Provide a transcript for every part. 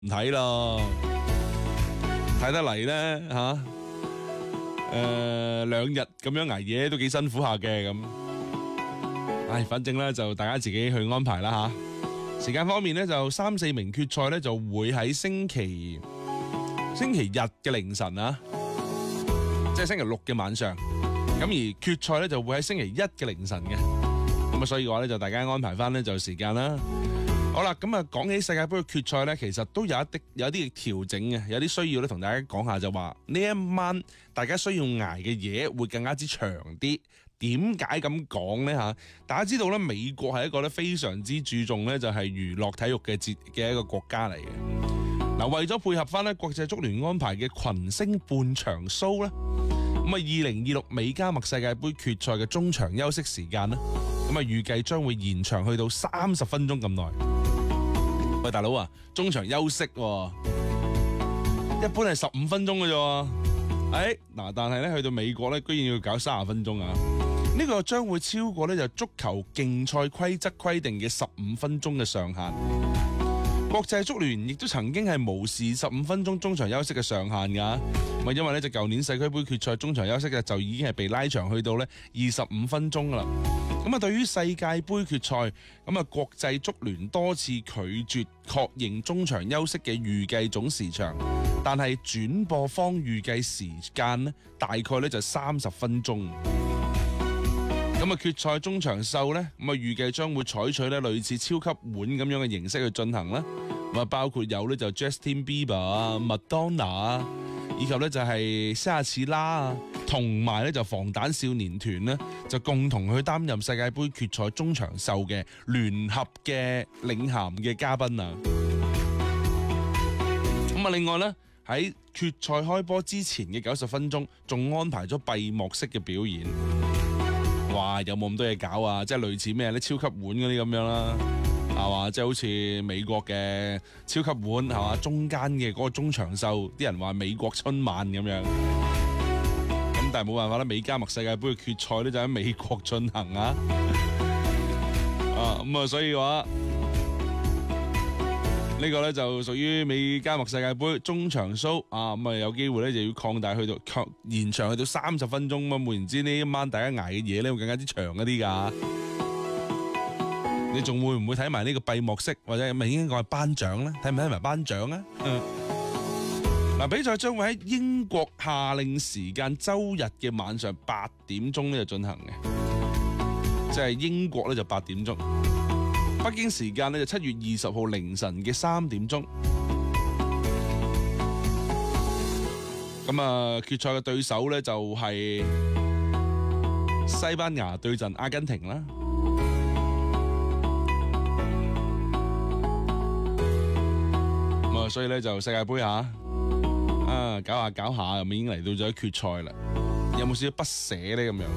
唔睇咯，睇得嚟咧吓，2日咁樣捱夜都幾辛苦下嘅咁。唉，反正咧就大家自己去安排啦吓。時間方面咧就3、4名決賽咧就會喺星期日嘅凌晨啊，即係星期6嘅晚上。咁而決賽咧就會喺星期1嘅凌晨嘅。咁啊，所以嘅話咧就大家安排翻咧就時間啦。好啦，咁啊，講起世界盃嘅決賽咧，其實都有一啲調整嘅，有啲需要咧，同大家講下就話呢一晚大家需要捱嘅嘢會更加之長啲。點解咁講呢？吓？大家知道咧，美國係一個咧非常之注重咧就係娛樂體育嘅一個國家嚟嘅。嗱，為咗配合翻咧國際足聯安排嘅群星半場 show 咧，咁啊2026美加墨世界盃決賽嘅中場休息時間咧，咁啊預計將會延長去到30分鐘咁耐。喂，大佬啊，中場休息喎，一般係15分鐘嘅啫。嗱，但係咧去到美國咧，居然要搞30分鐘啊！呢個將會超過咧就足球競賽規則規定嘅15分鐘嘅上限。國際足聯亦都曾經係無視15分鐘中場休息嘅上限噶，因為咧就舊年世俱杯決賽中場休息嘅就已經係被拉長去到咧25分鐘啦。咁啊，對於世界杯決賽，咁啊國際足聯多次拒絕確認中場休息嘅預計總時長，但係轉播方預計時間呢，大概咧就30分鐘。咁啊，決賽中場秀呢，咁啊預計將會採取咧類似超級碗咁樣嘅形式去進行啦。咁啊，包括有咧就 Justin Bieber 啊、麥當娜啊，以及咧就係沙士拉啊，同埋咧就防彈少年團呢，就共同去擔任世界杯決賽中場秀嘅聯合嘅領銜嘅嘉賓啊。咁啊，另外呢，喺決賽開波之前嘅90分鐘，仲安排咗閉幕式嘅表演。哇，有冇咁多嘢搞啊？即係類似咩咧？超級碗嗰啲咁樣啦，係嘛？即係好似美國嘅超級碗係嘛？中間嘅嗰個中場秀，啲人話美國春晚咁樣。咁但係冇辦法啦，美加墨世界盃嘅決賽咧就喺美國進行啊。咁啊，所以嘅話呢個咧就屬於美加墨世界盃中場 show 啊，咁啊有機會咧就要擴大去到延長去到30分鐘咁啊，換言之呢一晚大家捱嘅嘢咧會更加之長一啲噶。你仲會唔會睇埋呢個閉幕式或者咪應該講係頒獎咧？睇唔睇埋頒獎啊？嗱，比賽將會喺英國夏令時間周日嘅晚上8點鐘呢就進行嘅，即係英國咧就8點鐘。北京時間呢就7月20號凌晨嘅3點鐘。咁啊，決賽嘅對手呢就係西班牙對陣阿根廷啦。咁啊，所以呢就世界盃下搞下搞下咁已經嚟到咗決賽啦。有冇少少不捨呢？咁樣？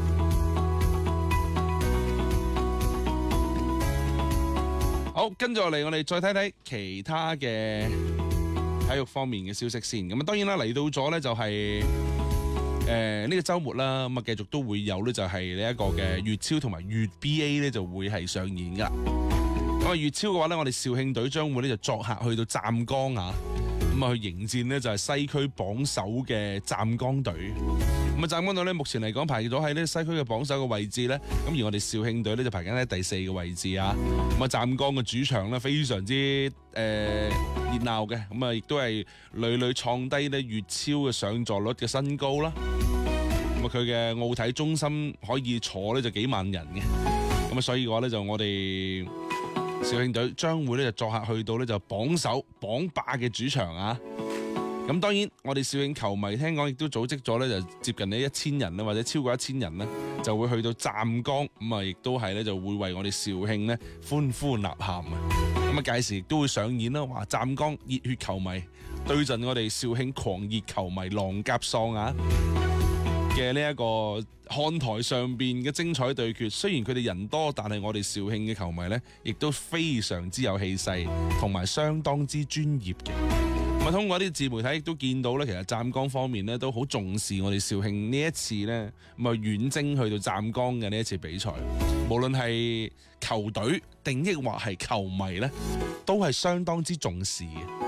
好，跟住落嚟，我哋再睇睇其他嘅體育方面嘅消息先。咁啊，當然啦，嚟到咗呢就係呢個週末啦，咁啊繼續都會有呢就係呢一個嘅粵超同埋粵 BA 呢就會係上演噶。咁啊，粵超嘅話呢，我哋肇慶隊將會呢就作客去到湛江啊，咁啊去迎戰呢就係西區榜首嘅湛江隊。咁啊，湛江隊咧目前嚟講排咗喺呢西區嘅榜首嘅位置咧，咁而我哋肇慶隊咧就排緊喺第4個位置啊。咁啊，湛江嘅主場咧非常之熱鬧嘅，咁啊亦都係屢屢創低咧粵超嘅上座率嘅新高啦。咁啊，佢嘅奧體中心可以坐咧就幾萬人嘅，咁啊所以嘅話咧就我哋肇慶隊將會咧就作客去到咧就榜首榜霸嘅主場啊。咁當然，我哋肇慶球迷聽講亦都組織咗咧，就接近呢1000人啦，或者超過1000人咧，就會去到湛江，咁啊，亦都係咧就會為我哋肇慶咧歡呼吶喊啊！咁啊，屆時亦都會上演啦，話湛江熱血球迷對陣我哋肇慶狂熱球迷狼甲喪啊嘅呢一個看台上邊嘅精彩對決。雖然佢哋人多，但係我哋肇慶嘅球迷咧，亦都非常之有氣勢，同埋相當之專業嘅。咁通過啲自媒體亦都見到咧，其實湛江方面咧都好重視我哋肇慶呢一次咧，咁啊遠征去到湛江嘅呢一次比賽，無論係球隊定抑或係球迷咧，都係相當之重視嘅。